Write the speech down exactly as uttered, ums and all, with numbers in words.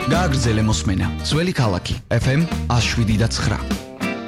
გააგრძელე მოსმენა. ძველი ქალაქი. ეფ ემ one oh seven point nine.